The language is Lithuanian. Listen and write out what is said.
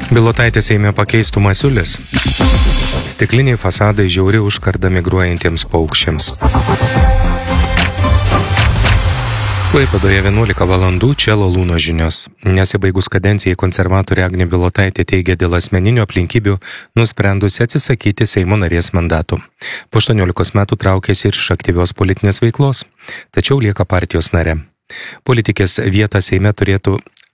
Bilotaitė Seime pakeistų Masiulis. Stikliniai fasadai žiauri užkarda migruojantiems paukščiams. Klaipėdoje 11 valandų čia Lalūno žinios. Nesibaigus kadencijai konservatorė Agnė Bilotaitė teigia dėl asmeninių aplinkybių nusprendusi atsisakyti Seimo narės mandatų. Po 18 metų traukėsi ir iš aktyvios politinės veiklos, tačiau lieka partijos nare. Politikės vietą Seime turėtų